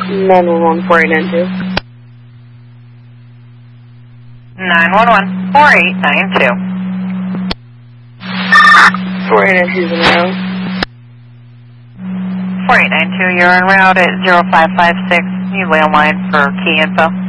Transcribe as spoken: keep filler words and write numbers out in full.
nine one one, four eight nine two. nine one one, four eight nine two. four eight nine two is en route. four eight nine two, you're en route at zero five five six. New landline for key info.